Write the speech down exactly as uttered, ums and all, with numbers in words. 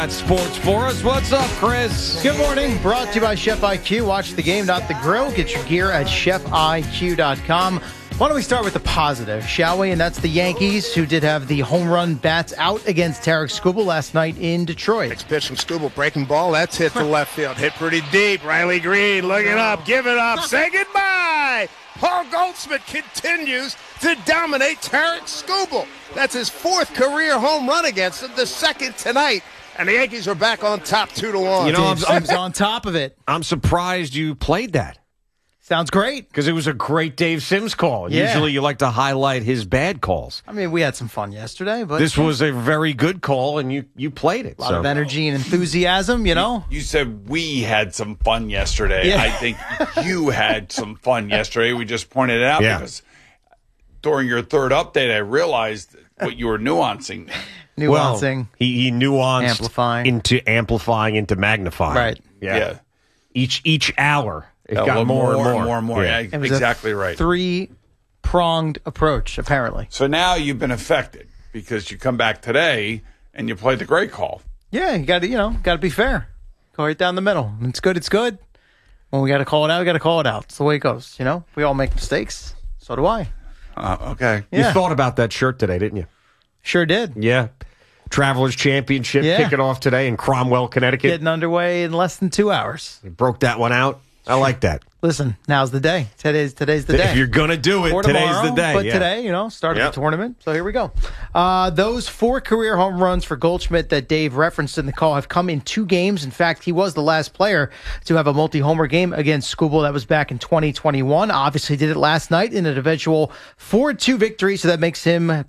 Sports for us. What's up, Chris? Good morning. Brought to you by Chef I Q. Watch the game, not the grill. Get your gear at chef I Q dot com. Why don't we start with the positive, shall we? And that's the Yankees, who did have the home run bats out against Tarik Skubal last night in Detroit. Next pitch from Skubal, breaking ball. That's hit to left field. Hit pretty deep. Riley Green, look it up, give it up, say goodbye. Paul Goldschmidt continues to dominate Tarik Skubal. That's his fourth career home run against him, the second tonight. And the Yankees are back on top two to one. You know, Dave I'm, Sims on top of it. I'm surprised you played that. Sounds great. Because it was a great Dave Sims call. Yeah. Usually you like to highlight his bad calls. I mean, we had some fun yesterday, but This was a very good call, and you, you played it. a lot so. of energy and enthusiasm, you know? You said we had some fun yesterday. Yeah. I think you had some fun yesterday. We just pointed it out Yeah. because during your third update, I realized what you were nuancing. Nuancing. Well, he, he nuanced Amplifying. into amplifying into magnifying. Right. Yeah. Yeah. Each each hour, it A got little more, and more. more and more. Yeah. Yeah, It was a exactly right. Three-pronged approach, apparently. So now you've been affected because you come back today and you played the great call. Yeah, you got to, you know, got to be fair. Go right down the middle. When it's good, it's good. When we got to call it out, we got to call it out. It's the way it goes, you know? We all make mistakes. So do I. Uh, okay. You Yeah. thought about that shirt today, didn't you? Sure did. Yeah. Travelers Championship Yeah. kicking off today in Cromwell, Connecticut. Getting underway in less than two hours. You broke that one out. I like that. Listen, now's the day. Today's today's the day. If you're going to do it, Or today's tomorrow, the day. But yeah. today, you know, started Yep. the tournament. So here we go. Uh, those four career home runs for Goldschmidt that Dave referenced in the call have come in two games. In fact, he was the last player to have a multi-homer game against Skubal. That was back in twenty twenty-one. Obviously did it last night in an eventual four two victory. So that makes him